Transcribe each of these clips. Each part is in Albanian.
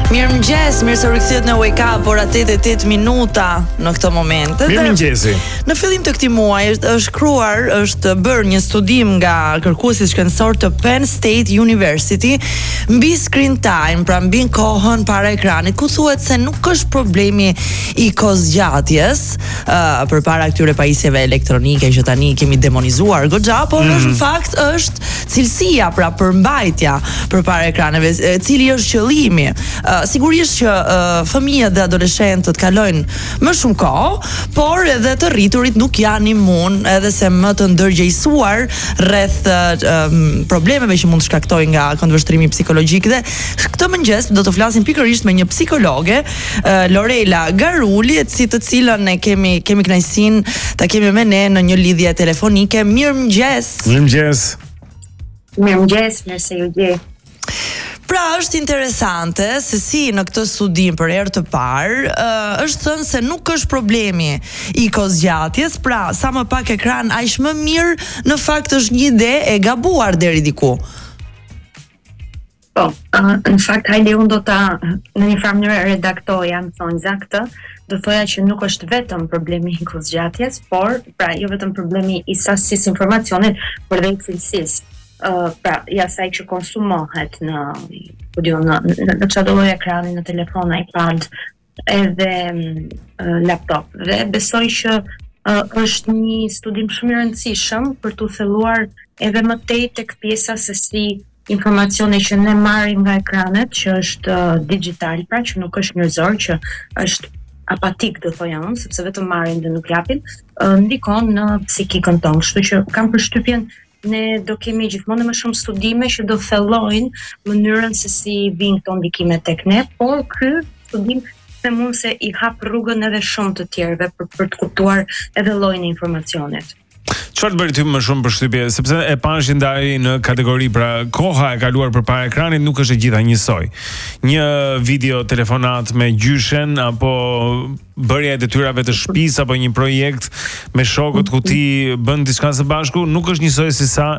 Mirëmëngjes, mirë se rikthehet në Wake Up, ora 8:08 minuta në këtë moment. Mirëmëngjesi. Në fillim të këtij muaji është bërë një studim nga kërkuesit shkencor të Penn State University mbi screen time, pra mbi kohën para ekranit, ku thuhet se nuk është problemi i kozgjatjes përpara këtyre pajisjeve elektronike që tani kemi demonizuar goxha, por është në fakt është cilësia, pra përmbajtja përpara ekraneve, cili është qëllimi. Sigurisht që fëmijët dhe adoleshentët kalojnë më shumë kohë, por edhe të rriturit nuk janë imun, edhe se më të ndërgjegjësuar rreth problemeve që mund të shkaktojnë nga këndvështrimi psikologjik. Dhe këtë mëngjes do të flasim pikërisht me një psikologe, Lorela Garuli, të cilën ne kemi kënaqësinë ta kemi me ne në një lidhje telefonike. Mirëmëngjes. Mirëmëngjes. Mirëmëngjes, mirë se ju gjej. Pra është interesante se si në këtë studim për herë të parë është thënë se nuk është problemi i kozgjatjes, pra sa më pak ekran aq më mirë, në fakt është një ide e gabuar deri diku. Po, në fakt hajde unë do ta në një farë mënyrë redaktoja, më thonë za këtë, do thoja që nuk është vetëm problemi i kozgjatjes, por pra jo vetëm problemi i sasisë informacionit, por dhe i cilësisë. Pra, ja saj që konsumohet në çdo lloj ekrani, në telefon, iPad, edhe laptop. Dhe besoj që është një studim shumë i rëndësishëm për të thelluar edhe më tej tek pjesa se si informacioni që ne marrim nga ekranet, që është digital, pra që nuk është njerëzor, që është apatik, do thoja unë, sepse vetëm marrin dhe nuk japin, ndikon në psikikën tonë. Kështu që kam përshtypjen ne do kemi gjithmonë më shumë studime që do thellojnë mënyrën se si vijnë këto ndikime tek ne, por ky studim se mund se i hap rrugën edhe shumë të tjerëve për të kuptuar edhe llojin e informacionit. Çfarë bëri ty më shumë përshtypje, sepse e pash ndaj në kategori, pra koha e kaluar përpara ekranit nuk është e gjitha njësoj. Një video telefonat me gjyshen apo bërja e detyrave të shtëpisë apo një projekt me shokët ku ti bën diçka së bashku nuk është njësoj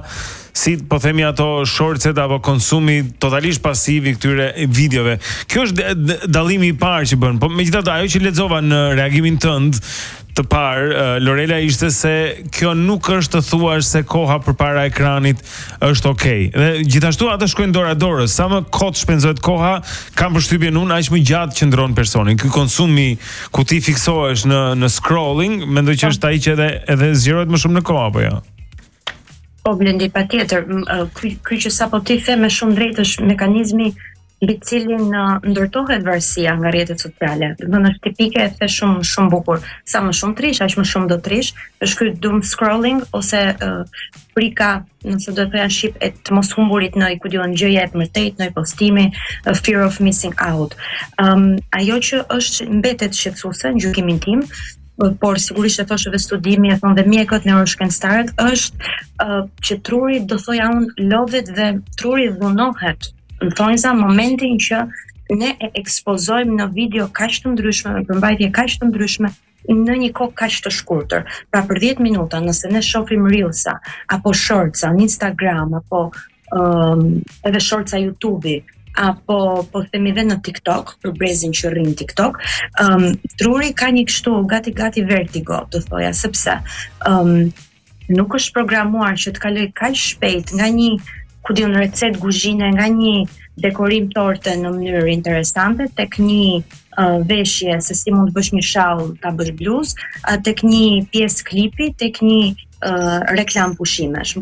si po themi ato shortset apo konsumi totalisht pasiv i këtyre videove. Kjo është dallimi i parë që bën. Po megjithatë ajo që lexova në reagimin tënd të parë, Lorela, ishte se kjo nuk është të thuash se koha përpara ekranit është okay. Dhe gjithashtu ata shkojnë dora dorës. Sa më kot shpenzohet koha, kam përshtypjen unë, aq më gjatë qëndron personi. Ky konsumi ku ti fiksohesh në scrolling, mendoj që është ai që edhe zgjerohet më shumë në kohë apo jo? Po Blendi, patjetër, ky që sapo ti the me shumë drejtë është mekanizmi mbi cilin ndërtohet varësia nga rrjetet sociale. Do të është tipike, e the shumë bukur. Sa më shumë trish, aq më shumë do trish. Është ky doom scrolling ose frika, nëse do të thoya shqip, e të mos humburit në gjëja e mërtejt, në postimi, fear of missing out. Ajo që është mbetet shqetësuese në gjykimin tim, por sigurisht e thosh edhe studimi, e thonë dhe mjekët neuroshkencëtarët, është që truri, do thoja unë, lodhet dhe truri dhunohet. Në thonjza momentin që ne e ekspozojmë në video kaq të ndryshme, me përmbajtje kaq të ndryshme, në një kohë kaq të shkurtër. Pra për 10 minuta, nëse ne shohim Reelsa, apo Shortsa në Instagram, apo edhe Shortsa YouTube-i, apo po themi edhe në TikTok, për brezin që rrin TikTok, truri ka një kështu gati vertigo, do thoja, sepse nuk është programuar që të kaloj kaq shpejt nga një recet kuzhine, nga një dekorim torte në mënyrë interesante, tek një veshje se si mund të bësh një shall ta bësh bluzë, tek një pjesë klipi, tek një reklam pushimesh.